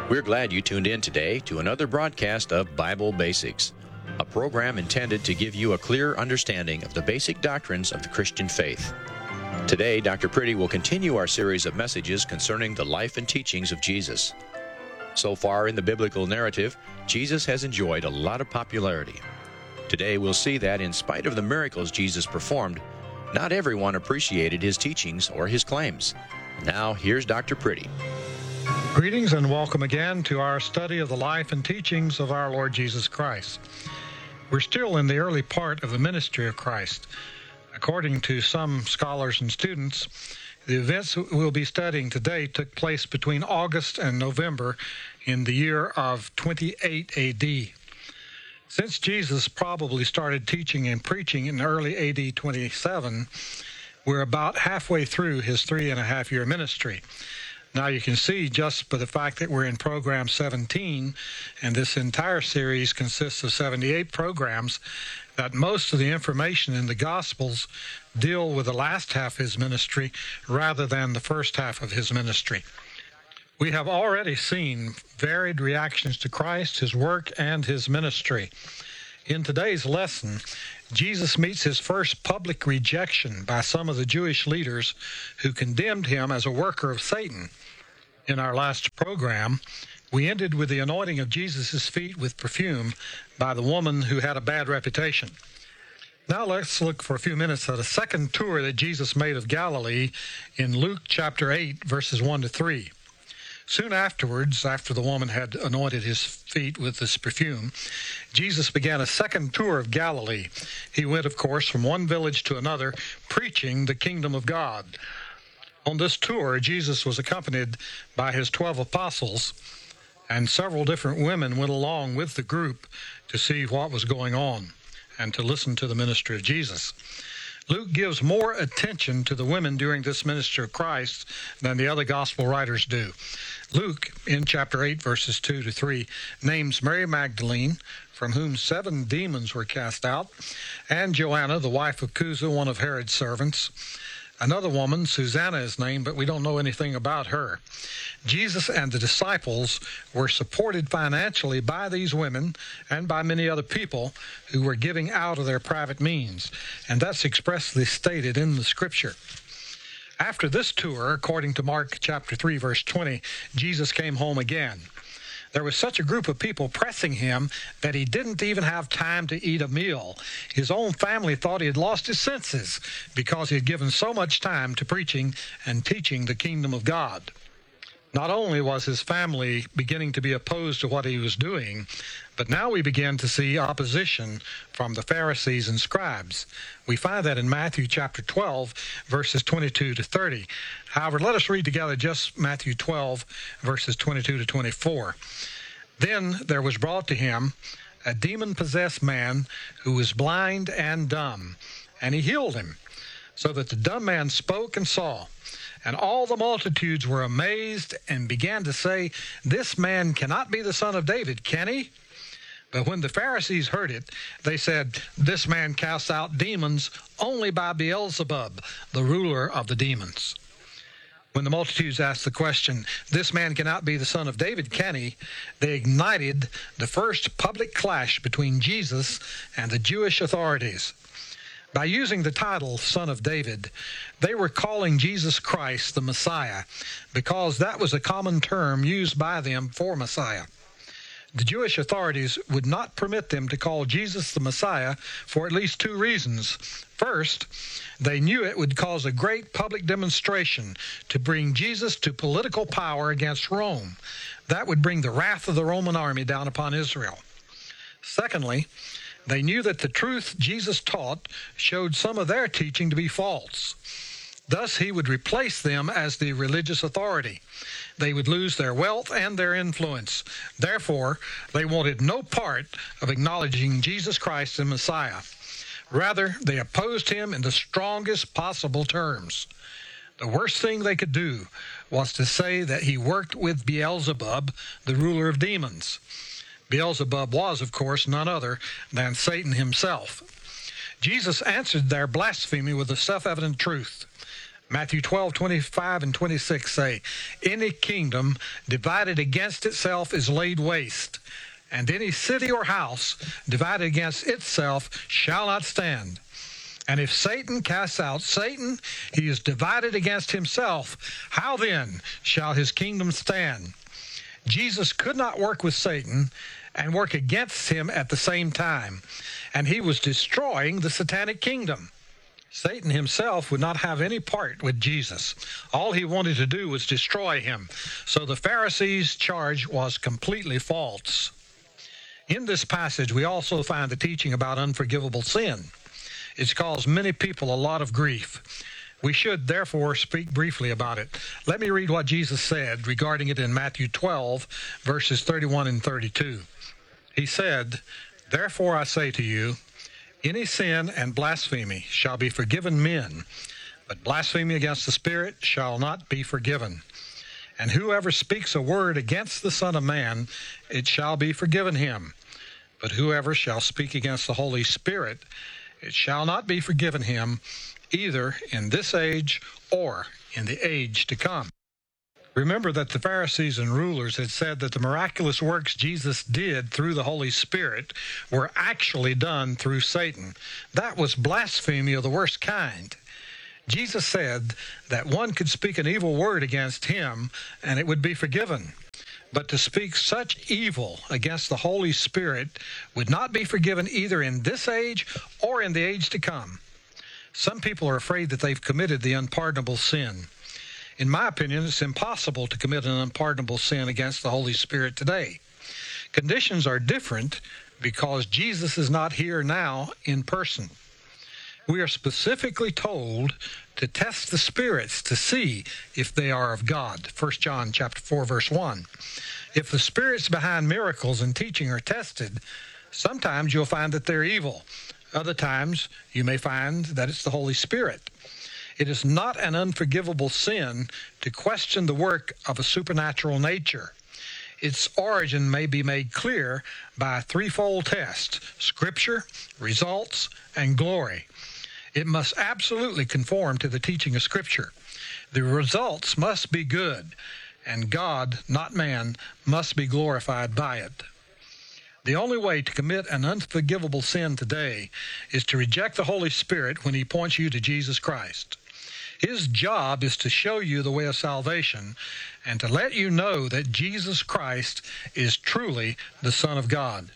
We're glad you tuned in today to another broadcast of Bible Basics, a program intended to give you a clear understanding of the basic doctrines of the Christian faith. Today, Dr. Pretty will continue our series of messages concerning the life and teachings of Jesus. So far in the biblical narrative, Jesus has enjoyed a lot of popularity. Today, we'll see that in spite of the miracles Jesus performed, not everyone appreciated his teachings or his claims. Now, here's Dr. Pretty. Greetings and welcome again to our study of the life and teachings of our Lord Jesus Christ. We're still in the early part of the ministry of Christ. According to some scholars and students, the events we'll be studying today took place between August and November in the year of 28 A.D. Since Jesus probably started teaching and preaching in early A.D. 27, we're about halfway through his 3.5-year ministry. Now you can see just by the fact that we're in program 17, and this entire series consists of 78 programs, that most of the information in the Gospels deal with the last half of his ministry rather than the first half of his ministry. We have already seen varied reactions to Christ, his work, and his ministry. In today's lesson, Jesus meets his first public rejection by some of the Jewish leaders who condemned him as a worker of Satan. In our last program, we ended with the anointing of Jesus' feet with perfume by the woman who had a bad reputation. Now let's look for a few minutes at a second tour that Jesus made of Galilee in Luke chapter 8, verses 1 to 3. Soon afterwards, after the woman had anointed his feet with this perfume, Jesus began a second tour of Galilee. He went, of course, from one village to another, preaching the kingdom of God. On this tour, Jesus was accompanied by his 12 apostles, and several different women went along with the group to see what was going on and to listen to the ministry of Jesus. Luke gives more attention to the women during this ministry of Christ than the other gospel writers do. Luke, in chapter 8, verses 2 to 3, names Mary Magdalene, from whom 7 demons were cast out, and Joanna, the wife of Chuza, one of Herod's servants. Another woman, Susanna is named, but we don't know anything about her. Jesus and the disciples were supported financially by these women and by many other people who were giving out of their private means, and that's expressly stated in the Scripture. After this tour, according to Mark chapter 3, verse 20, Jesus came home again. There was such a group of people pressing him that he didn't even have time to eat a meal. His own family thought he had lost his senses because he had given so much time to preaching and teaching the kingdom of God. Not only was his family beginning to be opposed to what he was doing, but now we begin to see opposition from the Pharisees and scribes. We find that in Matthew chapter 12, verses 22 to 30. However, let us read together just Matthew 12, verses 22 to 24. Then there was brought to him a demon-possessed man who was blind and dumb, and he healed him, so that the dumb man spoke and saw. And all the multitudes were amazed and began to say, "This man cannot be the son of David, can he?" But when the Pharisees heard it, they said, "This man casts out demons only by Beelzebub, the ruler of the demons." When the multitudes asked the question, "This man cannot be the son of David, can he?" they ignited the first public clash between Jesus and the Jewish authorities. By using the title Son of David, they were calling Jesus Christ the Messiah, because that was a common term used by them for Messiah. The Jewish authorities would not permit them to call Jesus the Messiah for at least 2 reasons. First, they knew it would cause a great public demonstration to bring Jesus to political power against Rome. That would bring the wrath of the Roman army down upon Israel. Secondly, they knew that the truth Jesus taught showed some of their teaching to be false. Thus, he would replace them as the religious authority. They would lose their wealth and their influence. Therefore, they wanted no part of acknowledging Jesus Christ as Messiah. Rather, they opposed him in the strongest possible terms. The worst thing they could do was to say that he worked with Beelzebub, the ruler of demons. Beelzebub was, of course, none other than Satan himself. Jesus answered their blasphemy with a self-evident truth. Matthew 12:25 and 26 say, "Any kingdom divided against itself is laid waste, and any city or house divided against itself shall not stand. And if Satan casts out Satan, he is divided against himself. How then shall his kingdom stand?" Jesus could not work with Satan and work against him at the same time, and he was destroying the satanic kingdom. Satan himself would not have any part with Jesus. All he wanted to do was destroy him. So the Pharisees' charge was completely false. In this passage, we also find the teaching about unforgivable sin. It's caused many people a lot of grief. We should, therefore, speak briefly about it. Let me read what Jesus said regarding it in Matthew 12, verses 31 and 32. He said, "Therefore I say to you, any sin and blasphemy shall be forgiven men, but blasphemy against the Spirit shall not be forgiven. And whoever speaks a word against the Son of Man, it shall be forgiven him. But whoever shall speak against the Holy Spirit, it shall not be forgiven him, either in this age or in the age to come." Remember that the Pharisees and rulers had said that the miraculous works Jesus did through the Holy Spirit were actually done through Satan. That was blasphemy of the worst kind. Jesus said that one could speak an evil word against him and it would be forgiven. But to speak such evil against the Holy Spirit would not be forgiven either in this age or in the age to come. Some people are afraid that they've committed the unpardonable sin. In my opinion, it's impossible to commit an unpardonable sin against the Holy Spirit today. Conditions are different because Jesus is not here now in person. We are specifically told to test the spirits to see if they are of God. 1 John chapter 4, verse 1. If the spirits behind miracles and teaching are tested, sometimes you'll find that they're evil. Other times, you may find that it's the Holy Spirit. It is not an unforgivable sin to question the work of a supernatural nature. Its origin may be made clear by a threefold test: Scripture, results, and glory. It must absolutely conform to the teaching of Scripture. The results must be good, and God, not man, must be glorified by it. The only way to commit an unforgivable sin today is to reject the Holy Spirit when he points you to Jesus Christ. His job is to show you the way of salvation and to let you know that Jesus Christ is truly the Son of God.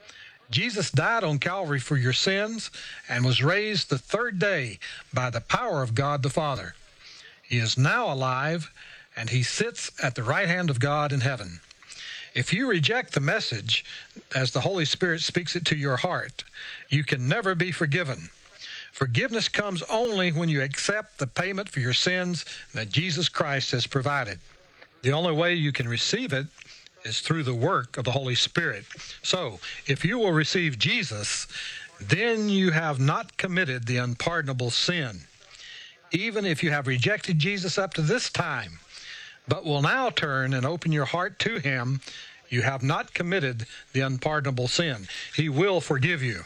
Jesus died on Calvary for your sins and was raised the third day by the power of God the Father. He is now alive, and he sits at the right hand of God in heaven. If you reject the message as the Holy Spirit speaks it to your heart, you can never be forgiven. Forgiveness comes only when you accept the payment for your sins that Jesus Christ has provided. The only way you can receive it is through the work of the Holy Spirit. So, if you will receive Jesus, then you have not committed the unpardonable sin. Even if you have rejected Jesus up to this time, but will now turn and open your heart to him, you have not committed the unpardonable sin. He will forgive you.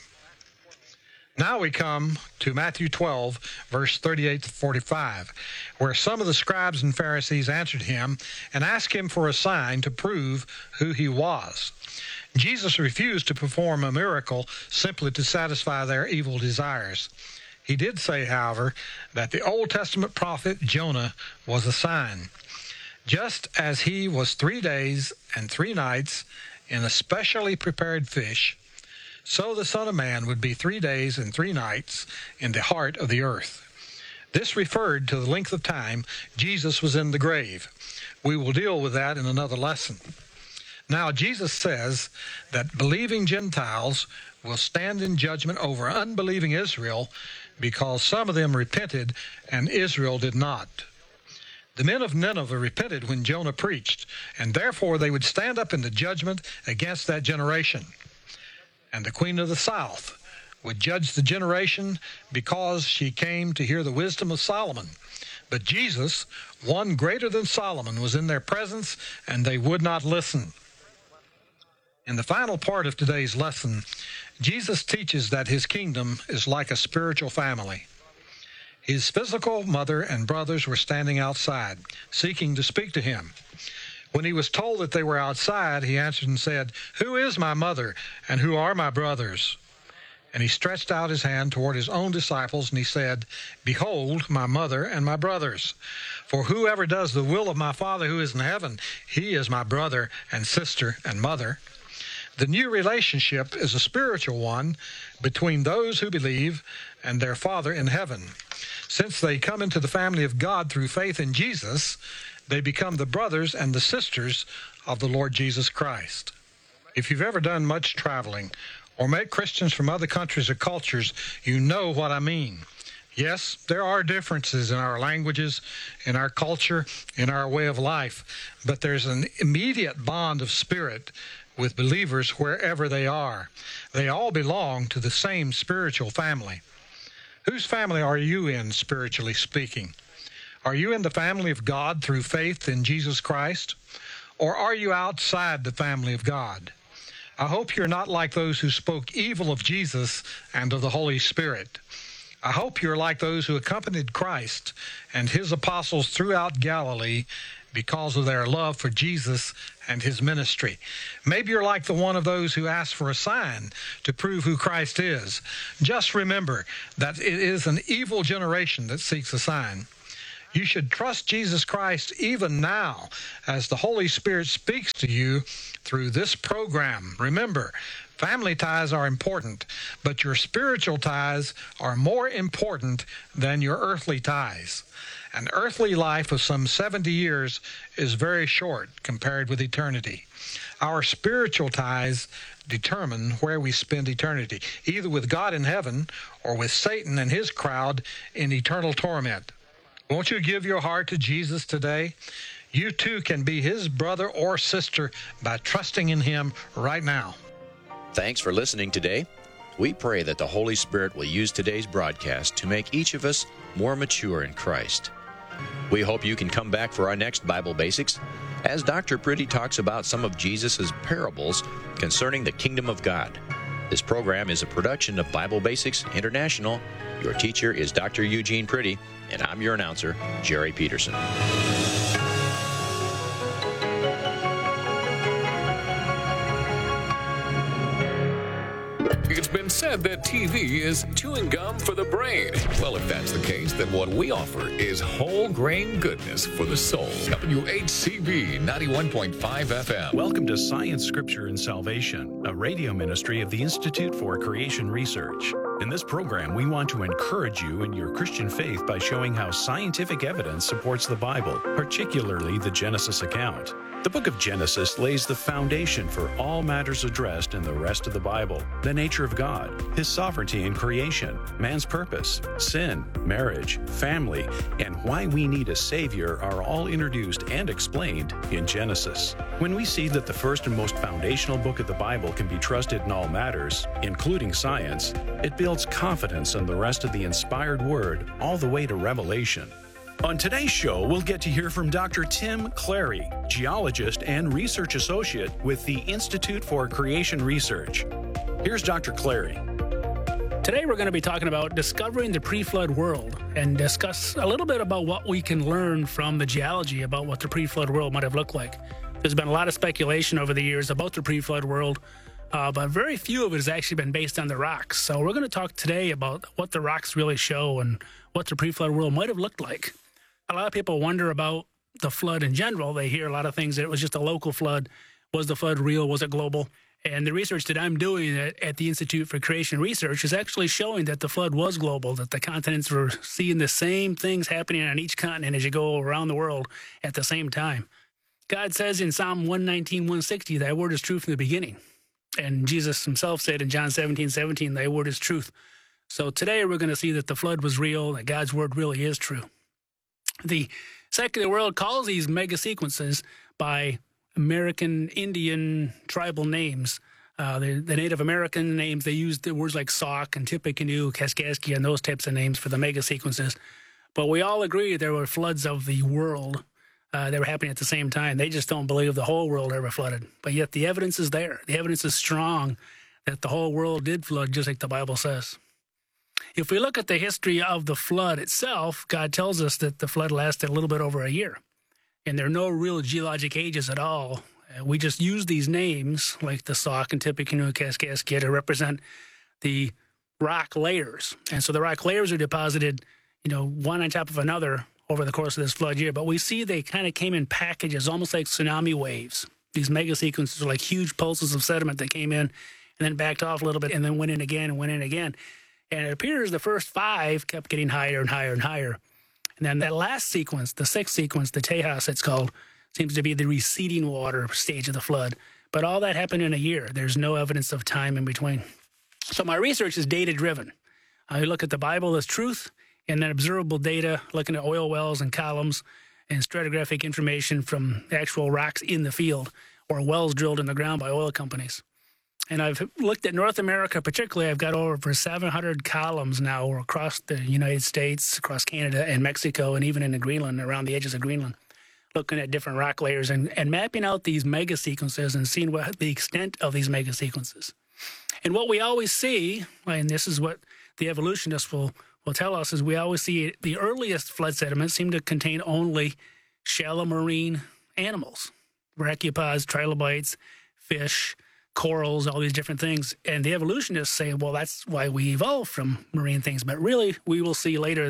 Now we come to Matthew 12, verse 38 to 45, where some of the scribes and Pharisees answered him and asked him for a sign to prove who he was. Jesus refused to perform a miracle simply to satisfy their evil desires. He did say, however, that the Old Testament prophet Jonah was a sign. Just as he was 3 days and 3 nights in a specially prepared fish, so the Son of Man would be 3 days and 3 nights in the heart of the earth. This referred to the length of time Jesus was in the grave. We will deal with that in another lesson. Now, Jesus says that believing Gentiles will stand in judgment over unbelieving Israel because some of them repented and Israel did not. The men of Nineveh repented when Jonah preached, and therefore they would stand up in the judgment against that generation. And the queen of the south would judge the generation because she came to hear the wisdom of Solomon. But Jesus, one greater than Solomon, was in their presence, and they would not listen. In the final part of today's lesson, Jesus teaches that his kingdom is like a spiritual family. His physical mother and brothers were standing outside, seeking to speak to him. When he was told that they were outside, he answered and said, "Who is my mother, and who are my brothers?" And he stretched out his hand toward his own disciples, and he said, "Behold, my mother and my brothers. For whoever does the will of my Father who is in heaven, he is my brother and sister and mother." The new relationship is a spiritual one between those who believe and their Father in heaven. Since they come into the family of God through faith in Jesus, they become the brothers and the sisters of the Lord Jesus Christ. If you've ever done much traveling or met Christians from other countries or cultures, you know what I mean. Yes, there are differences in our languages, in our culture, in our way of life, but there's an immediate bond of spirit with believers wherever they are. They all belong to the same spiritual family. Whose family are you in, spiritually speaking? Are you in the family of God through faith in Jesus Christ? Or are you outside the family of God? I hope you're not like those who spoke evil of Jesus and of the Holy Spirit. I hope you're like those who accompanied Christ and his apostles throughout Galilee because of their love for Jesus and his ministry. Maybe you're like the one of those who asked for a sign to prove who Christ is. Just remember that it is an evil generation that seeks a sign. You should trust Jesus Christ even now as the Holy Spirit speaks to you through this program. Remember, family ties are important, but your spiritual ties are more important than your earthly ties. An earthly life of some 70 years is very short compared with eternity. Our spiritual ties determine where we spend eternity, either with God in heaven or with Satan and his crowd in eternal torment. Won't you give your heart to Jesus today? You too can be his brother or sister by trusting in him right now. Thanks for listening today. We pray that the Holy Spirit will use today's broadcast to make each of us more mature in Christ. We hope you can come back for our next Bible Basics as Dr. Pretty talks about some of Jesus' parables concerning the kingdom of God. This program is a production of Bible Basics International. Your teacher is Dr. Eugene Pretty, and I'm your announcer, Jerry Peterson. It's been said that TV is chewing gum for the brain. Well, if that's the case, then what we offer is whole grain goodness for the soul. WHCB 91.5 FM. Welcome to Science, Scripture, and Salvation, a radio ministry of the Institute for Creation Research. In this program, we want to encourage you in your Christian faith by showing how scientific evidence supports the Bible, particularly the Genesis account. The book of Genesis lays the foundation for all matters addressed in the rest of the Bible: the nature of God, his sovereignty in creation, man's purpose, sin, marriage, family, and why we need a Savior are all introduced and explained in Genesis. When we see that the first and most foundational book of the Bible can be trusted in all matters, including science, it builds confidence in the rest of the inspired Word all the way to Revelation. On today's show, we'll get to hear from Dr. Tim Clary, geologist and research associate with the Institute for Creation Research. Here's Dr. Clary. Today we're going to be talking about discovering the pre-flood world and discuss a little bit about what we can learn from the geology about what the pre-flood world might have looked like. There's been a lot of speculation over the years about the pre-flood world, but very few of it has actually been based on the rocks. So we're going to talk today about what the rocks really show and what the pre-flood world might have looked like. A lot of people wonder about the flood in general. They hear a lot of things that it was just a local flood. Was the flood real? Was it global? And the research that I'm doing at the Institute for Creation Research is actually showing that the flood was global, that the continents were seeing the same things happening on each continent as you go around the world at the same time. God says in Psalm 119, 160, thy word is true from the beginning. And Jesus himself said in John 17:17, thy word is truth. So today we're going to see that the flood was real, that God's word really is true. The secular world calls these mega sequences by American Indian tribal names. The Native American names, they use the words like Sauk and Tippecanoe, Kaskaskia, and those types of names for the mega sequences. But we all agree there were floods of the world that were happening at the same time. They just don't believe the whole world ever flooded. But yet the evidence is there. The evidence is strong that the whole world did flood, just like the Bible says. If we look at the history of the flood itself, God tells us that the flood lasted a little bit over a year. And there are no real geologic ages at all. We just use these names, like the Sauk and Tippecanoe Kaskaskia, to represent the rock layers. And so the rock layers are deposited, one on top of another over the course of this flood year. But we see they kind of came in packages, almost like tsunami waves. These mega sequences are like huge pulses of sediment that came in and then backed off a little bit and then went in again and went in again. And it appears the first 5 kept getting higher and higher and higher. And then that last sequence, the 6th sequence, the Tejas it's called, seems to be the receding water stage of the flood. But all that happened in a year. There's no evidence of time in between. So my research is data-driven. I look at the Bible as truth and then observable data, looking at oil wells and columns and stratigraphic information from actual rocks in the field or wells drilled in the ground by oil companies. And I've looked at North America particularly. I've got over 700 columns now across the United States, across Canada and Mexico, and even in Greenland, around the edges of Greenland, looking at different rock layers and mapping out these mega sequences and seeing what the extent of these mega sequences. And what we always see, and this is what the evolutionists will tell us, is we always see the earliest flood sediments seem to contain only shallow marine animals, brachiopods, trilobites, fish, corals, all these different things. And the evolutionists say, well, that's why we evolved from marine things. But really, we will see later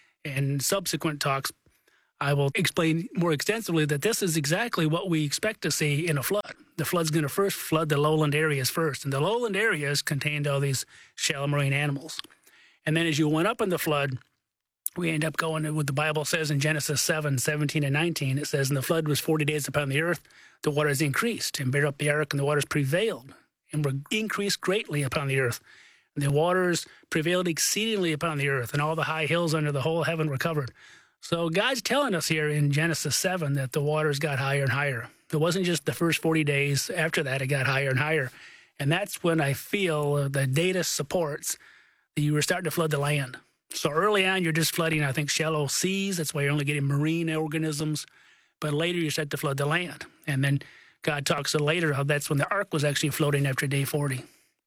in subsequent talks, I will explain more extensively that this is exactly what we expect to see in a flood. The flood's going to first flood the lowland areas first. And the lowland areas contained all these shallow marine animals. And then as you went up in the flood, we end up going to what the Bible says in Genesis 7, 17 and 19. It says, and the flood was 40 days upon the earth. The waters increased and bare up the ark, and the waters prevailed and were increased greatly upon the earth. And the waters prevailed exceedingly upon the earth, and all the high hills under the whole heaven were covered. So God's telling us here in Genesis 7 that the waters got higher and higher. It wasn't just the first 40 days. After that, it got higher and higher. And that's when I feel the data supports that you were starting to flood the land. So early on, you're just flooding, I think, shallow seas. That's why you're only getting marine organisms. But later, you start to flood the land. And then God talks later how that's when the ark was actually floating after day 40.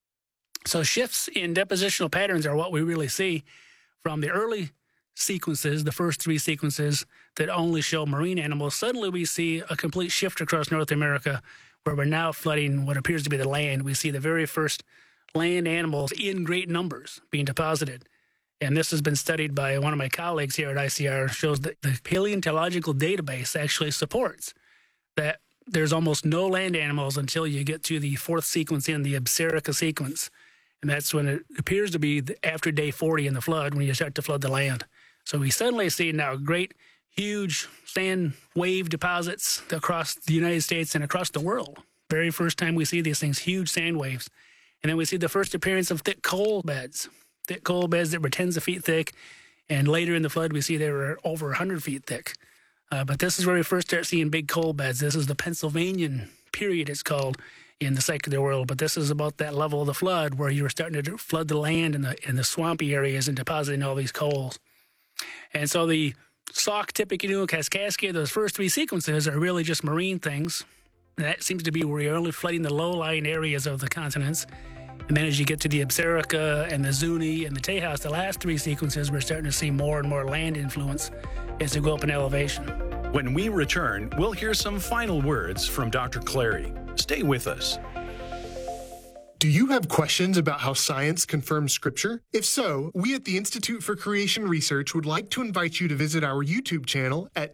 So shifts in depositional patterns are what we really see from the early sequences, the first 3 sequences that only show marine animals. Suddenly, we see a complete shift across North America where we're now flooding what appears to be the land. We see the very first land animals in great numbers being deposited. And this has been studied by one of my colleagues here at ICR, shows that the paleontological database actually supports that there's almost no land animals until you get to the 4th sequence in the Absarica sequence. And that's when it appears to be after day 40 in the flood, when you start to flood the land. So we suddenly see now great, huge sand wave deposits across the United States and across the world. Very first time we see these things, huge sand waves. And then we see the first appearance of thick coal beds that were tens of feet thick. And later in the flood, we see they were over 100 feet thick. But this is where we first start seeing big coal beds. This is the Pennsylvanian period, it's called, in the secular world. But this is about that level of the flood where you were starting to flood the land in the swampy areas and depositing all these coals. And so the Sauk, Tippecanoe, Kaskaskia, those first 3 sequences are really just marine things. That seems to be where you're only flooding the low-lying areas of the continents. And then as you get to the Absarica and the Zuni and the Tejas, the last 3 sequences, we're starting to see more and more land influence as we go up in elevation. When we return, we'll hear some final words from Dr. Clary. Stay with us. Do you have questions about how science confirms Scripture? If so, we at the Institute for Creation Research would like to invite you to visit our YouTube channel at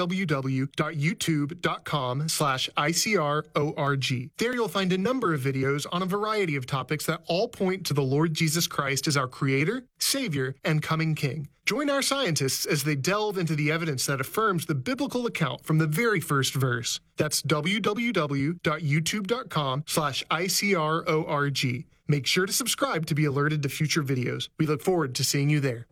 www.youtube.com/ICRORG. There you'll find a number of videos on a variety of topics that all point to the Lord Jesus Christ as our Creator, Savior, and coming King. Join our scientists as they delve into the evidence that affirms the biblical account from the very first verse. That's www.youtube.com/ICRORG. Make sure to subscribe to be alerted to future videos. We look forward to seeing you there.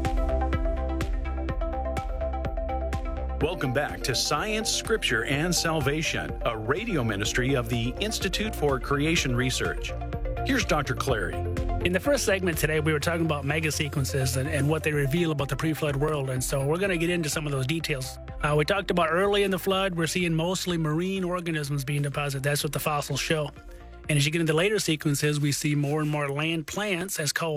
Welcome back to Science, Scripture, and Salvation, a radio ministry of the Institute for Creation Research. Here's Dr. Clary. In the first segment today, we were talking about mega sequences and what they reveal about the pre-flood world. And so we're going to get into some of those details. We talked about early in the flood, we're seeing mostly marine organisms being deposited. That's what the fossils show. And as you get into later sequences, we see more and more land plants as coal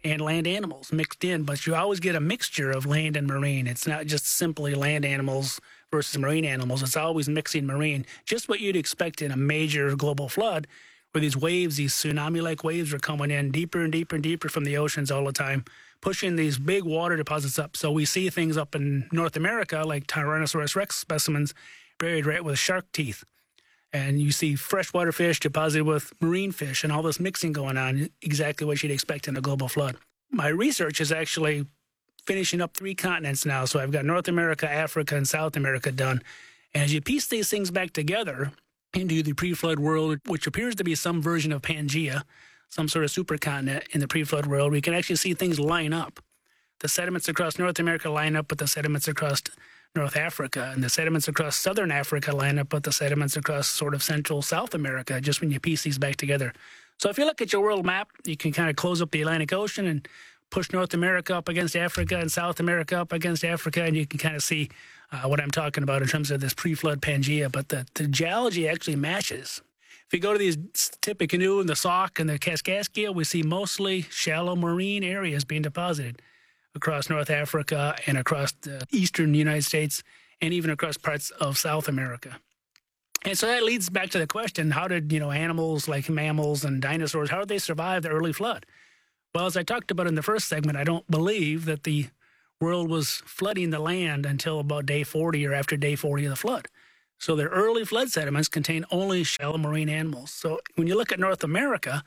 and land animals mixed in, but you always get a mixture of land and marine. It's not just simply land animals versus marine animals. It's always mixing marine, just what you'd expect in a major global flood, where these waves, these tsunami-like waves are coming in deeper and deeper and deeper from the oceans all the time, pushing these big water deposits up. So we see things up in North America, like Tyrannosaurus rex specimens, buried right with shark teeth. And you see freshwater fish deposited with marine fish and all this mixing going on, exactly what you'd expect in a global flood. My research is actually finishing up 3 continents now. So I've got North America, Africa, and South America done. And as you piece these things back together into the pre-flood world, which appears to be some version of Pangea, some sort of supercontinent in the pre-flood world, we can actually see things line up. The sediments across North America line up with the sediments across North Africa, and the sediments across Southern Africa line up with the sediments across sort of Central South America, just when you piece these back together. So if you look at your world map, you can kind of close up the Atlantic Ocean and push North America up against Africa and South America up against Africa, and you can kind of see what I'm talking about in terms of this pre-flood Pangea. But the geology actually matches. If you go to these Tippecanoe and the Sauk and the Kaskaskia, we see mostly shallow marine areas being deposited across North Africa and across the eastern United States and even across parts of South America. And so that leads back to the question, how did, animals like mammals and dinosaurs, how did they survive the early flood? Well, as I talked about in the first segment, I don't believe that the world was flooding the land until about day 40 or after day 40 of the flood. So their early flood sediments contain only shallow marine animals. So when you look at North America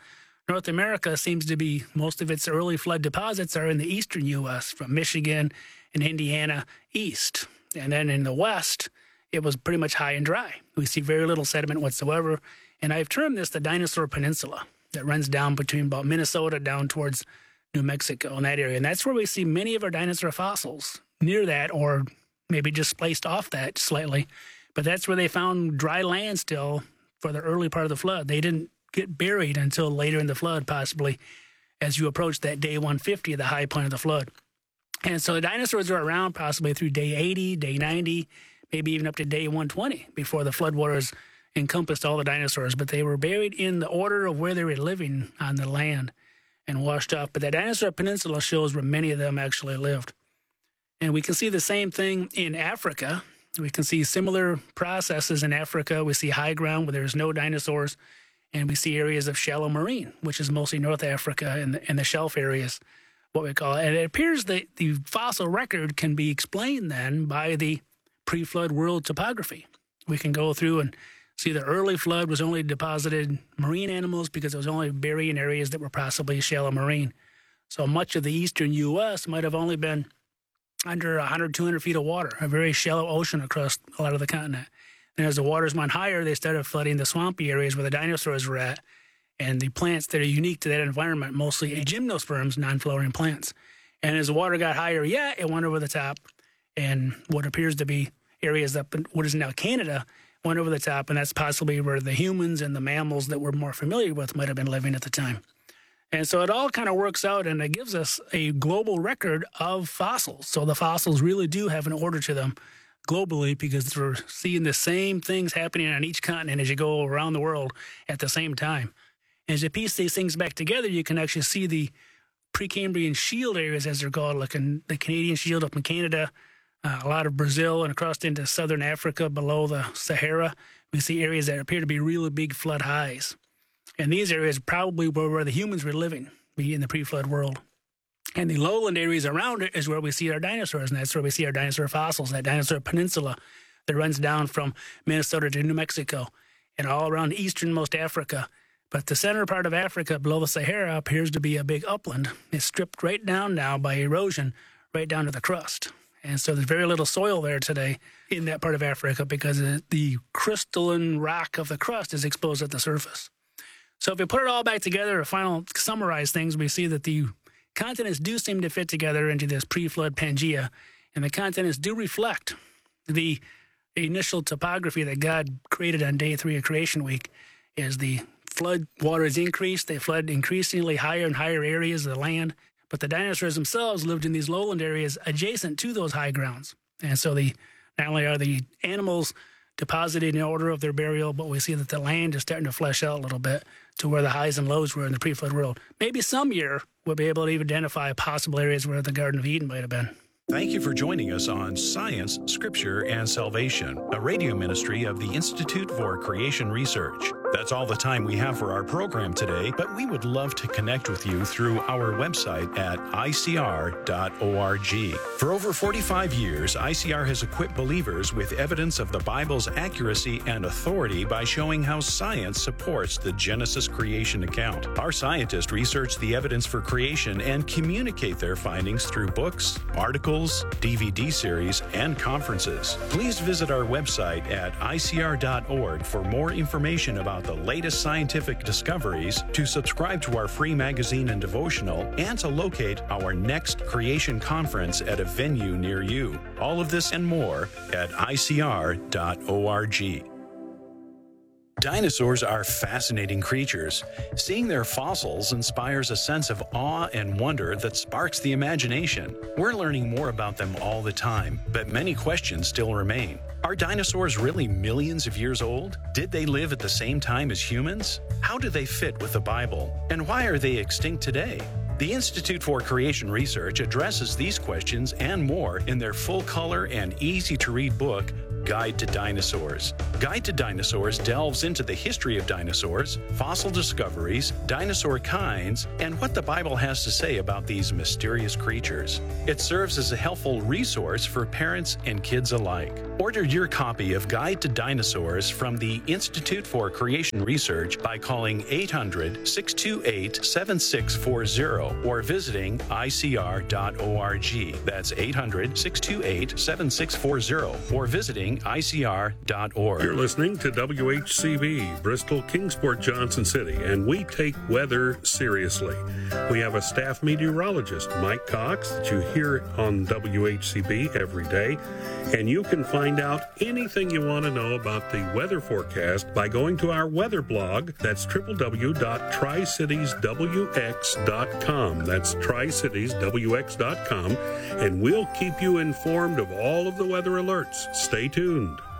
seems to be, most of its early flood deposits are in the eastern U.S., from Michigan and Indiana east. And then in the west, it was pretty much high and dry. We see very little sediment whatsoever. And I've termed this the Dinosaur Peninsula that runs down between about Minnesota down towards New Mexico in that area. And that's where we see many of our dinosaur fossils, near that, or maybe just spaced off that slightly. But that's where they found dry land still for the early part of the flood. They didn't get buried until later in the flood, possibly as you approach that day 150, the high point of the flood. And so the dinosaurs are around possibly through day 80, day 90, maybe even up to day 120 before the floodwaters encompassed all the dinosaurs. But they were buried in the order of where they were living on the land and washed off. But the Dinosaur Peninsula shows where many of them actually lived. And we can see the same thing in Africa. We can see similar processes in Africa. We see high ground where there's no dinosaurs. And we see areas of shallow marine, which is mostly North Africa and the shelf areas, what we call it. And it appears that the fossil record can be explained then by the pre-flood world topography. We can go through and see the early flood was only deposited marine animals because it was only buried in areas that were possibly shallow marine. So much of the eastern U.S. might have only been under 100, 200 feet of water, a very shallow ocean across a lot of the continent. And as the waters went higher, they started flooding the swampy areas where the dinosaurs were at, and the plants that are unique to that environment, mostly gymnosperms, non-flowering plants. And as the water got higher, it went over the top, and what appears to be areas up in what is now Canada went over the top, and that's possibly where the humans and the mammals that we're more familiar with might have been living at the time. And so it all kind of works out, and it gives us a global record of fossils. So the fossils really do have an order to them globally, because we're seeing the same things happening on each continent as you go around the world at the same time. As you piece these things back together, you can actually see the Precambrian shield areas, as they're called, like in the Canadian shield up in Canada, a lot of Brazil, and across into southern Africa below the Sahara. We see areas that appear to be really big flood highs. And these areas probably were where the humans were living in the pre-flood world. And the lowland areas around it is where we see our dinosaurs, and that's where we see our dinosaur fossils, that Dinosaur Peninsula that runs down from Minnesota to New Mexico and all around easternmost Africa. But the center part of Africa below the Sahara appears to be a big upland. It's stripped right down now by erosion, right down to the crust. And so there's very little soil there today in that part of Africa because the crystalline rock of the crust is exposed at the surface. So if we put it all back together, to summarize things, we see that the continents do seem to fit together into this pre-flood Pangea, and the continents do reflect the initial topography that God created on day 3 of Creation Week. As the flood waters increased, they flood increasingly higher and higher areas of the land, but the dinosaurs themselves lived in these lowland areas adjacent to those high grounds. And so not only are the animals deposited in order of their burial, but we see that the land is starting to flesh out a little bit to where the highs and lows were in the pre-flood world. Maybe some year we'll be able to even identify possible areas where the Garden of Eden might have been. Thank you for joining us on Science, Scripture, and Salvation, a radio ministry of the Institute for Creation Research. That's all the time we have for our program today, but we would love to connect with you through our website at icr.org. For over 45 years, ICR has equipped believers with evidence of the Bible's accuracy and authority by showing how science supports the Genesis creation account. Our scientists research the evidence for creation and communicate their findings through books, articles, DVD series, and conferences. Please visit our website at icr.org for more information about the latest scientific discoveries, to subscribe to our free magazine and devotional, and to locate our next creation conference at a venue near you. All of this and more at icr.org. Dinosaurs are fascinating creatures. Seeing their fossils inspires a sense of awe and wonder that sparks the imagination. We're learning more about them all the time, but many questions still remain. Are dinosaurs really millions of years old? Did they live at the same time as humans? How do they fit with the Bible? And why are they extinct today? The Institute for Creation Research addresses these questions and more in their full-color and easy-to-read book, Guide to Dinosaurs. Guide to Dinosaurs delves into the history of dinosaurs, fossil discoveries, dinosaur kinds, and what the Bible has to say about these mysterious creatures. It serves as a helpful resource for parents and kids alike. Order your copy of Guide to Dinosaurs from the Institute for Creation Research by calling 800-628-7640 or visiting icr.org. That's 800-628-7640 or visiting icr.org. You're listening to WHCB, Bristol, Kingsport, Johnson City, and we take weather seriously. We have a staff meteorologist, Mike Cox, that you hear on WHCB every day, and you can find out anything you want to know about the weather forecast by going to our weather blog. That's www.tricitieswx.com. That's tricitieswx.com, and we'll keep you informed of all of the weather alerts. Stay tuned.